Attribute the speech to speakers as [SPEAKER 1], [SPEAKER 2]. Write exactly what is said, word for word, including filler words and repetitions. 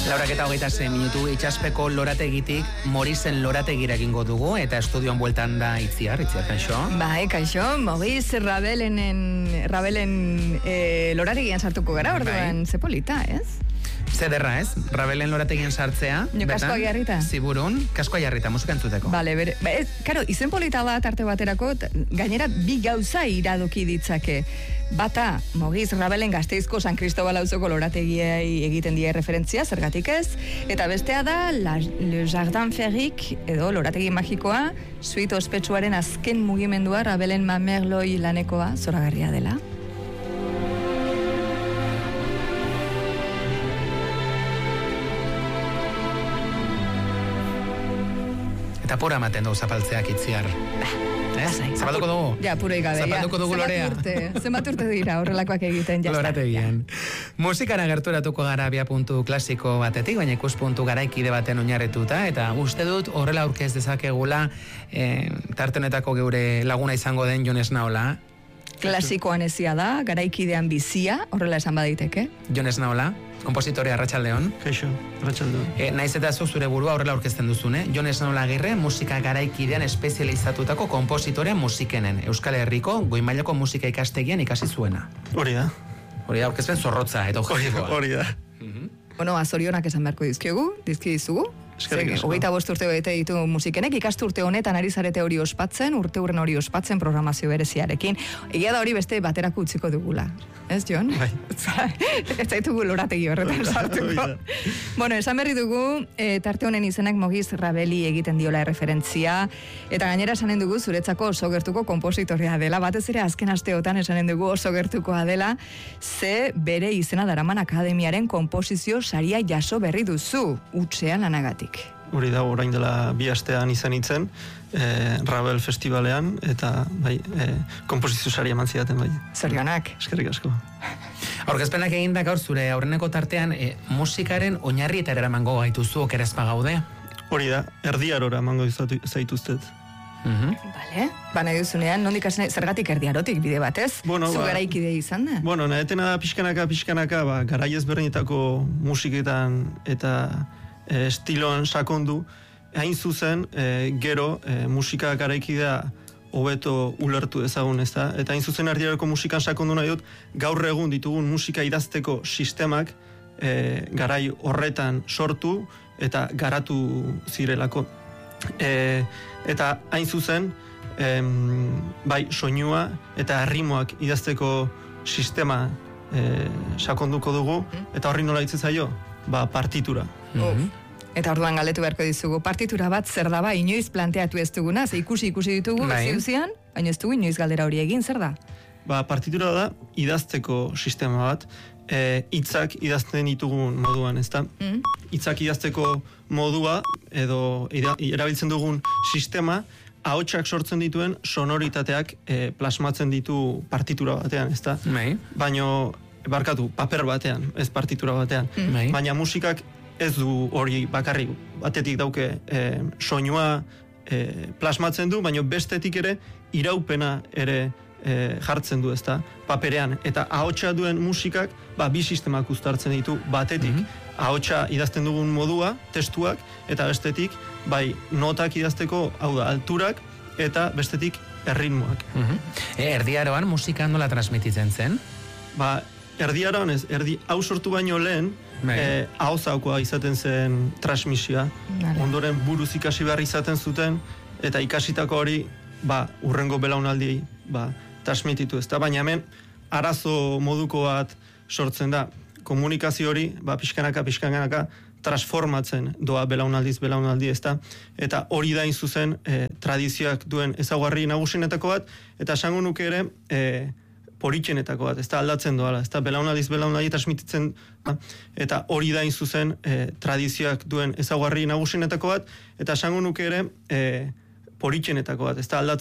[SPEAKER 1] Laurak eta hogeita sei minutu itxaspeko lorategitik Morisen lorategira egingo dugu eta estudioan bueltan da Itziar, Itziar kaixo.
[SPEAKER 2] Bai, kaixo, Maurice Rabelenen Rabelen eh, lorategian sartuko gara, orduan ze polita, ez?
[SPEAKER 1] Zederra, ez? Rabelen lorategian sartzea.
[SPEAKER 2] Jo, kaskoa jarrita.
[SPEAKER 1] Ziburun, kaskoa jarrita, musika entzuteko.
[SPEAKER 2] Bale, bere, ba, ez, karo, izen polita da tarte baterako, gainera bi gauza iradoki ditzake. Bata, Maurice Rabelen Gasteizko San Cristobal auzoko lorategiei egiten die referentzia, zergatik ez, eta bestea da la, Le Jardin Ferric, edo lorategi magikoa, suite ospetsuaren azken mugimendua Rabelen Mamerloi lanekoa, zoragarria dela.
[SPEAKER 1] Eta pura ematen dugu zapaltzeak Itziar. Eh? Zapalduko dugu?
[SPEAKER 2] Ja, purei gabe.
[SPEAKER 1] Zapalduko dugu lorea.
[SPEAKER 2] Zenbat urte dira horrelakoak egiten, jazta.
[SPEAKER 1] Lorategian. Musikara gerturatuko gara bia puntu klasiko batetik, baina ikuspuntu garaikide baten oinarrituta, eta uste dut horrela aurkez dezakegula eh, tartenetako geure laguna izango den Jon Esnaola.
[SPEAKER 2] Klasikoan ezia da, garaikidean bizia, horrela esan badaiteke.
[SPEAKER 1] Jon Esnaola, kompositore Arratsaldeon.
[SPEAKER 3] Kaixo, Arratsaldeon.
[SPEAKER 1] E, naiz eta zu zure burua horrela aurkezten duzune, Jon Esnaola Agirre musika garaikidean espezializatutako kompositore musikenen, Euskal Herriko goi mailako musika ikastegian ikasi zuena.
[SPEAKER 3] Hori da.
[SPEAKER 1] Hori da, aurkezpen zorrotza eta objektiboa.
[SPEAKER 3] Hori da.
[SPEAKER 2] Bueno, azorionak esan beharko dizkiogu, dizkizugu. Hogeita bost urte bete ditu musikenek, ikasturte honetan ari zarete hori ospatzen, urte urren hori ospatzen programazio bereziarekin. Egia da hori beste baterako utziko dugula. Ez, Jon?
[SPEAKER 3] Bai.
[SPEAKER 2] Ez zaitugu lorategi horretan sartuko. Bueno, esan berri dugu, e, tarte honen izenak Maurice Rabeli egiten diola erreferentzia, eta gainera esanen dugu zuretzako oso gertuko kompositorea dela, batez ere azken asteotan esanen dugu oso gertukoa dela, ze bere izena daraman akademiaren komposizio saria jaso berri duzu, utzean lanagatik.
[SPEAKER 3] Hori da, orain dela bi astean izan itzen, eh, Rabel Festivalean, eta bai, eh, komposizio saria eman zidaten bai.
[SPEAKER 2] Zorionak.
[SPEAKER 3] Eskerrik asko.
[SPEAKER 1] Aurkezpenak egin da gaur zure aurreneko tartean e, musikaren oinarrietara eramango gaituzu okerezpa gaude.
[SPEAKER 3] Hori da, erdiarora emango zaituztet.
[SPEAKER 1] Mhm.
[SPEAKER 2] Bale, bana duzunean, nondik asene, zergatik erdiarotik bide batez?
[SPEAKER 3] Bueno,
[SPEAKER 2] Zu
[SPEAKER 3] ba,
[SPEAKER 2] garaikide izan da?
[SPEAKER 3] Bueno, nahetena da pixkanaka, pixkanaka, ba, garai ezberdinetako musiketan eta e, estiloan sakondu, hain zuzen, e, gero, e, musika garaikidea hobeto ulertu ezagun, ez da? Eta hain zuzen erdiaroko musikan sakondu nahi dut, gaur egun ditugun musika idazteko sistemak e, garai horretan sortu eta garatu zirelako. E, eta hain zuzen, em, bai, soinua eta ritmoak idazteko sistema e, sakonduko dugu, eta horri nola hitz zaio? Ba, partitura.
[SPEAKER 1] Mhm.
[SPEAKER 2] Eta orduan galdetu beharko dizugu, partitura bat zer da ba, inoiz planteatu ez duguna, ze ikusi ikusi ditugu,
[SPEAKER 1] Bai.
[SPEAKER 2] ziuzian, baina ez dugu inoiz galdera hori egin, zer da?
[SPEAKER 3] Ba, partitura da idazteko sistema bat, e, hitzak idazten ditugun moduan, ezta?
[SPEAKER 2] Mm.
[SPEAKER 3] Hitzak idazteko modua, edo ida, erabiltzen dugun sistema, ahotsak sortzen dituen sonoritateak e, plasmatzen ditu partitura batean, ezta?
[SPEAKER 1] Bai.
[SPEAKER 3] Baino, barkatu, paper batean, ez partitura batean.
[SPEAKER 1] Bai.
[SPEAKER 3] Baina musikak ez du hori bakarrik, batetik dauke e, soinua e, plasmatzen du, baina bestetik ere iraupena ere e, jartzen du, ezta, paperean. Eta ahotsa duen musikak, ba, bi sistemak uztartzen ditu, batetik ahotsa idazten dugun modua, testuak, eta bestetik, bai, notak idazteko, hau da, alturak, eta bestetik erritmoak.
[SPEAKER 1] Mhm. E, erdiaroan musika nola transmititzen zen?
[SPEAKER 3] Ba, erdiaroan ez, erdi hau sortu baino lehen,
[SPEAKER 1] Bai.
[SPEAKER 3] e, ahozaukoa izaten zen transmisioa.
[SPEAKER 2] Vale.
[SPEAKER 3] Ondoren buruz ikasi behar izaten zuten, eta ikasitako hori, ba, urrengo belaunaldi, ba, transmititu ez da. Baina hemen, arazo moduko bat sortzen da. Komunikazio hori, ba, pixkanaka, pixkanaka, transformatzen doa belaunaldiz belaunaldi, ez da. Eta hori da in zuzen, e, tradizioak duen ezaugarri nagusienetako bat, eta esango nuke ere, e, poritxenetako bat, ez da, aldatzen doala, ez da, belaunaldiz belaunaldi transmititzen, eta hori da in zuzen, e, tradizioak duen ezaugarri nagusienetako bat, eta esango nuke ere, e, poritxenetako bat, ez da, aldatzen